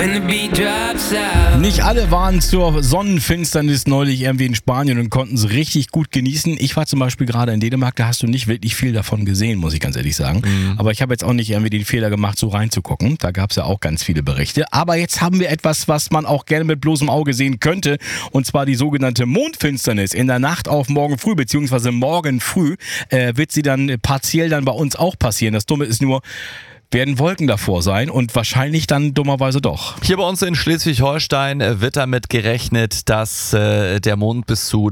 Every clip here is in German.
Nicht alle waren zur Sonnenfinsternis neulich irgendwie in Spanien und konnten es richtig gut genießen. Ich war zum Beispiel gerade in Dänemark, da hast du nicht wirklich viel davon gesehen, muss ich ganz ehrlich sagen. Aber ich habe jetzt auch nicht irgendwie den Fehler gemacht, so reinzugucken. Da gab es ja auch ganz viele Berichte. Aber jetzt haben wir etwas, was man auch gerne mit bloßem Auge sehen könnte. Und zwar die sogenannte Mondfinsternis. In der Nacht auf morgen früh, beziehungsweise morgen früh, wird sie dann partiell dann bei uns auch passieren. Das Dumme ist nur, werden Wolken davor sein und wahrscheinlich dann dummerweise doch. Hier bei uns in Schleswig-Holstein wird damit gerechnet, dass der Mond bis zu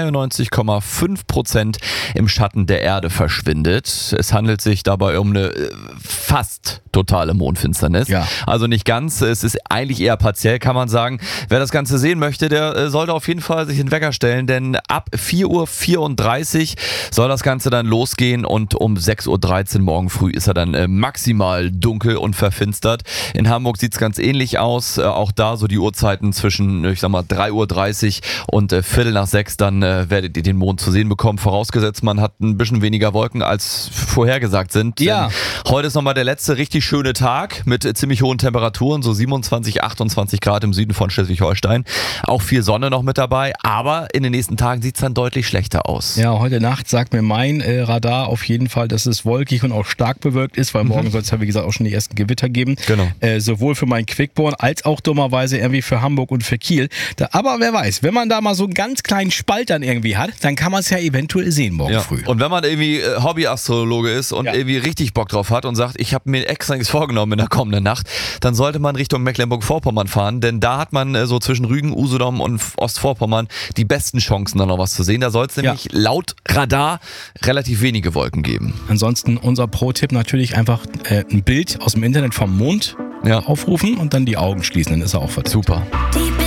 93,5% im Schatten der Erde verschwindet. Es handelt sich dabei um eine fast totale Mondfinsternis. Ja. Also nicht ganz, es ist eigentlich eher partiell, kann man sagen. Wer das Ganze sehen möchte, der sollte auf jeden Fall sich den Wecker stellen, denn ab 4:34 Uhr soll das Ganze dann losgehen und um 6:13 Uhr morgen früh ist er dann maximal dunkel und verfinstert. In Hamburg sieht es ganz ähnlich aus. Auch da so die Uhrzeiten zwischen, ich sag mal, 3:30 Uhr und 5:45 dann werdet ihr den Mond zu sehen bekommen. Vorausgesetzt, man hat ein bisschen weniger Wolken als vorhergesagt sind. Ja. Heute ist nochmal der letzte richtig schöne Tag mit ziemlich hohen Temperaturen, so 27, 28 Grad im Süden von Schleswig-Holstein. Auch viel Sonne noch mit dabei, aber in den nächsten Tagen sieht es dann deutlich schlechter aus. Ja, heute Nacht sagt mir mein Radar auf jeden Fall, dass es wolkig und auch stark bewölkt ist, weil morgen soll es ja wie gesagt auch schon die ersten Gewitter geben. Genau. Sowohl für meinen Quickborn als auch dummerweise irgendwie für Hamburg und für Kiel. Aber wer weiß, wenn man da mal so einen ganz kleinen Spalt dann irgendwie hat, dann kann man es ja eventuell sehen morgen früh. Und wenn man irgendwie Hobbyastrologe ist und irgendwie richtig Bock drauf hat und sagt, ich habe mir extra nichts vorgenommen in der kommenden Nacht, dann sollte man Richtung Mecklenburg-Vorpommern fahren, denn da hat man so zwischen Rügen, Usedom und Ostvorpommern die besten Chancen, da noch was zu sehen. Da soll es nämlich laut Radar relativ wenige Wolken geben. Ansonsten unser Pro-Tipp natürlich einfach ein Bild aus dem Internet vom Mond aufrufen und dann die Augen schließen, dann ist er auch verdeckt. Super.